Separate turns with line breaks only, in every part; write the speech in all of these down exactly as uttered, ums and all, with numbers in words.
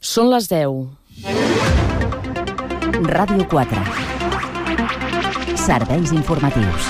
Són les deu.
Ràdio quatre. Serveis informatius.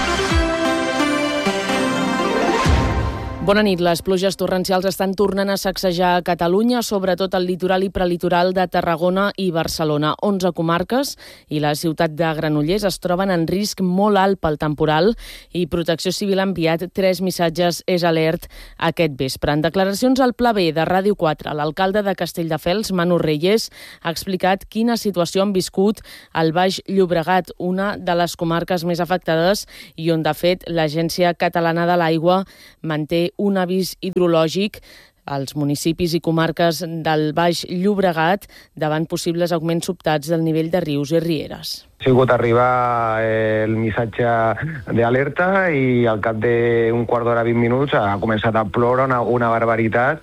Bona nit. Les pluges torrencials estan tornant a sacsejar a Catalunya, sobretot al litoral i prelitoral de Tarragona i Barcelona. onze comarques i la ciutat de Granollers es troben en risc molt alt pel temporal i Protecció Civil ha enviat tres missatges és alert aquest vespre. En declaracions al Pla B de Ràdio quatre, l'alcalde de Castelldefels, Manu Reyes, ha explicat quina situació han viscut al Baix Llobregat, una de les comarques més afectades i on, de fet, l'Agència Catalana de l'Aigua manté un avís hidrològic als municipis i comarques del Baix Llobregat davant possibles augments sobtats del nivell de rius i rieres.
Ha sigut arribar el missatge d'alerta i al cap d'un quart d'hora, vint minuts, ha començat a ploure una, una barbaritat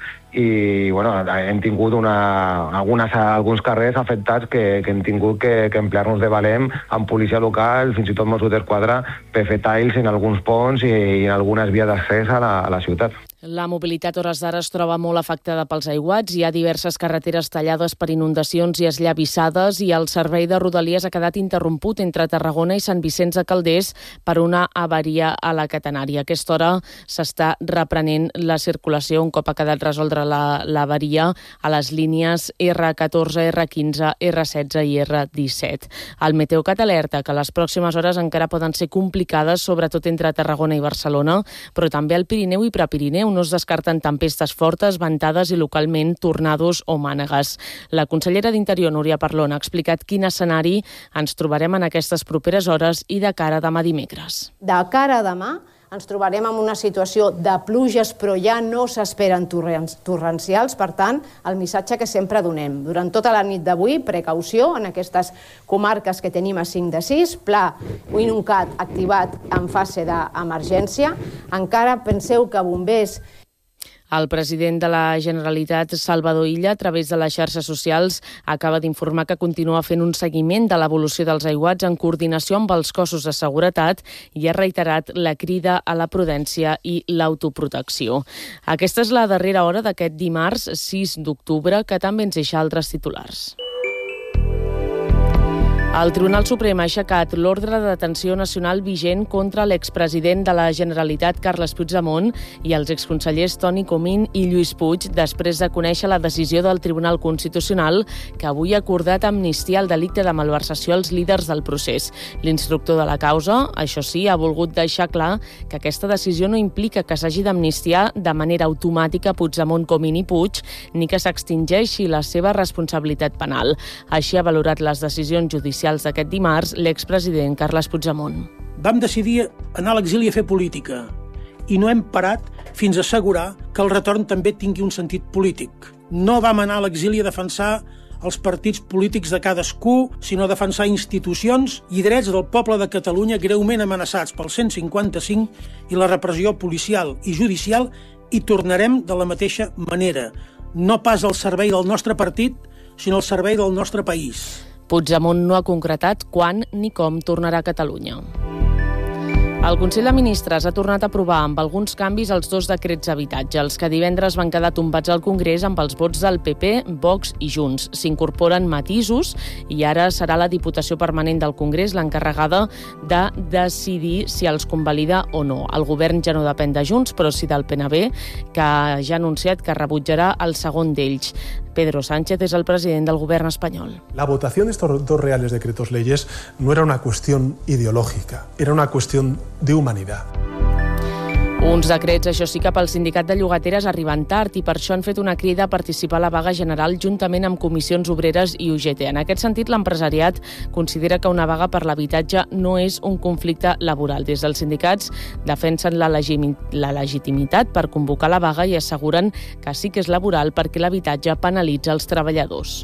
i bueno, hem tingut una, algunes, alguns carrers afectats que, que hem tingut que, que emplear-nos de valent amb policia local, fins i tot Mossos d'Esquadra, per fer talls en alguns ponts i, i en algunes vies d'accés a la, a la ciutat.
La mobilitat a hores d'ara es troba molt afectada pels aiguats. Hi ha diverses carreteres tallades per inundacions i esllavissades i el servei de Rodalies ha quedat interromput entre Tarragona i Sant Vicenç de Calders per una avaria a la catenària. A aquesta hora s'està reprenent la circulació un cop ha quedat resoldre l'avaria a les línies erre catorze, erre quinze, erre setze i erre disset. El Meteocat alerta que les pròximes hores encara poden ser complicades, sobretot entre Tarragona i Barcelona, però també al Pirineu i Prepirineu. No es descarten tempestes fortes, ventades i localment tornados o mànegues. La consellera d'Interior, Núria Parlon, ha explicat quin escenari ens trobarem en aquestes properes hores i de cara a demà dimecres.
De cara a demà ens trobarem en una situació de pluges, però ja no s'esperen torrencials. Per tant, el missatge que sempre donem. Durant tota la nit d'avui, precaució en aquestes comarques que tenim a cinc de sis, pla Inuncat activat en fase d'emergència. Encara penseu que bombers...
El president de la Generalitat, Salvador Illa, a través de les xarxes socials, acaba d'informar que continua fent un seguiment de l'evolució dels aiguats en coordinació amb els cossos de seguretat i ha reiterat la crida a la prudència i l'autoprotecció. Aquesta és la darrera hora d'aquest dimarts sis d'octubre, que també ens deixa altres titulars. El Tribunal Suprem ha aixecat l'ordre de detenció nacional vigent contra l'expresident de la Generalitat, Carles Puigdemont, i els exconsellers Toni Comín i Lluís Puig, després de conèixer la decisió del Tribunal Constitucional que avui ha acordat amnistiar el delicte de malversació als líders del procés. L'instructor de la causa, això sí, ha volgut deixar clar que aquesta decisió no implica que s'hagi d'amnistiar de manera automàtica Puigdemont, Comín i Puig, ni que s'extingeixi la seva responsabilitat penal. Així ha valorat les decisions judicials d'aquest dimarts l'expresident Carles Puigdemont.
Vam decidir anar a l'exili a fer política i no hem parat fins a assegurar que el retorn també tingui un sentit polític. No vam anar a l'exili a defensar els partits polítics de cadascú, sinó a defensar institucions i drets del poble de Catalunya greument amenaçats pel cent cinquanta-cinc i la repressió policial i judicial, i tornarem de la mateixa manera, no pas al servei del nostre partit, sinó al servei del nostre país.
Puigdemont no ha concretat quan ni com tornarà a Catalunya. El Consell de Ministres ha tornat a aprovar amb alguns canvis els dos decrets d'habitatge, els que divendres van quedar tombats al Congrés amb els vots del P P, Vox i Junts. S'incorporen matisos i ara serà la Diputació Permanent del Congrés l'encarregada de decidir si els convalida o no. El govern ja no depèn de Junts, però sí del P N B, que ja ha anunciat que rebutjarà el segon d'ells. Pedro Sánchez es el presidente del gobierno español.
La votación de estos dos reales decretos leyes no era una cuestión ideológica, era una cuestión de humanidad.
Uns decrets, això sí, que pel sindicat de llogateres arriben tard i per això han fet una crida a participar a la vaga general juntament amb comissions obreres i U G T. En aquest sentit, l'empresariat considera que una vaga per l'habitatge no és un conflicte laboral. Des dels sindicats defensen la, legim- la legitimitat per convocar la vaga i asseguren que sí que és laboral perquè l'habitatge penalitza els treballadors.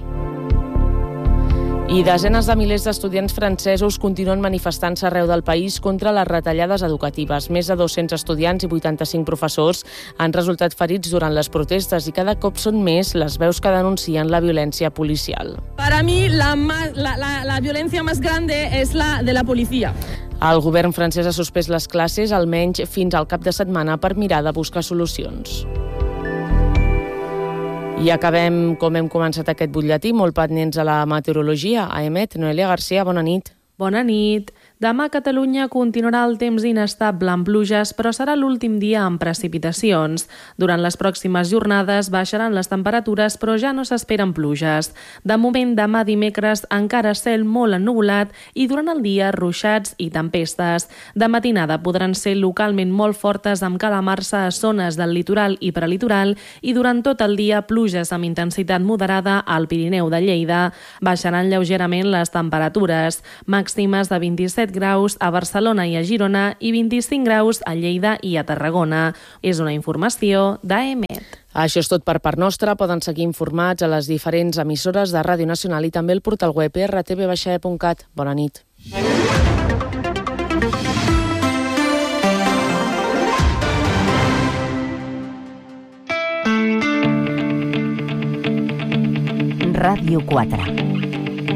I desenes de milers d'estudiants francesos continuen manifestant-se arreu del país contra les retallades educatives. Més de dos-cents estudiants i vuitanta-cinc professors han resultat ferits durant les protestes i cada cop són més les veus que denuncien la violència policial.
Para mí la, la, la, la violencia más grande es la de la policía.
El govern francès ha suspès les classes almenys fins al cap de setmana per mirar de buscar solucions. I acabem, com hem començat aquest butlletí, molt pendents a la meteorologia. A Emet, Noelia Garcia, bona nit.
Bona nit. Demà a Catalunya continuarà el temps inestable amb pluges, però serà l'últim dia amb precipitacions. Durant les pròximes jornades baixaran les temperatures, però ja no s'esperen pluges. De moment, demà dimecres encara cel molt ennuvolat i durant el dia ruixats i tempestes. De matinada podran ser localment molt fortes amb calamarsa a zones del litoral i prelitoral i durant tot el dia pluges amb intensitat moderada al Pirineu de Lleida. Baixaran lleugerament les temperatures, màximes de vint-i-set graus a Barcelona i a Girona i vint-i-cinc graus a Lleida i a Tarragona. És una informació d'A E M E T.
Això és tot per part nostra. Poden seguir informats a les diferents emissores de Ràdio Nacional i també el portal web r t v e punt cat. Bona nit.
Ràdio quatre.